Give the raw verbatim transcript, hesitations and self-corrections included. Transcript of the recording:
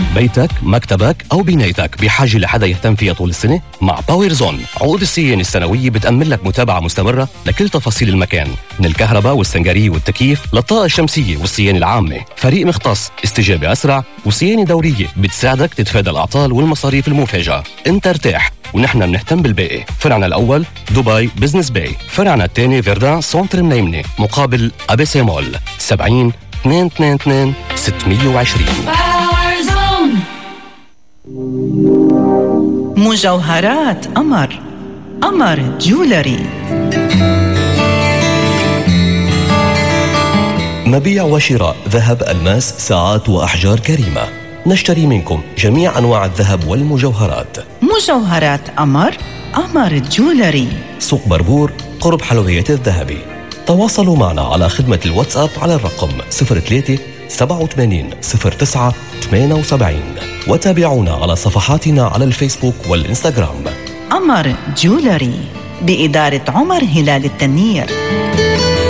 بيتك، مكتبك أو بنايتك بحاجة لحدا يهتم فيها طول السنة؟ مع باور زون عقود الصيانة السنوية بتأمن لك متابعة مستمرة لكل تفاصيل المكان، من الكهرباء والسنجارية والتكييف للطاقة الشمسية والصيانة العامة. فريق مختص، استجابة أسرع وصيانة دورية بتساعدك تتفادى الأعطال والمصاريف المفاجئة. انت ارتاح ونحن بنهتم بالباقي. فرعنا الأول دبي بزنس باي، فرعنا الثاني فيردان سونتر منيمني مقابل أبي سيمول. سبعين اثنين اثنين اثنين ستمية وعشرين. مجوهرات قمر، قمر جولري. مبيع وشراء ذهب، ألماس، ساعات وأحجار كريمة. نشتري منكم جميع أنواع الذهب والمجوهرات. مجوهرات قمر، قمر جولري، سوق بربور قرب حلويات الذهبي. تواصلوا معنا على خدمة الواتساب على الرقم صفر ثلاثة سبعة ثمانين صفر تسعة ثمانية سبعة وتابعونا على صفحاتنا على الفيسبوك والإنستغرام. قمر جولري بإدارة عمر هلال التنير.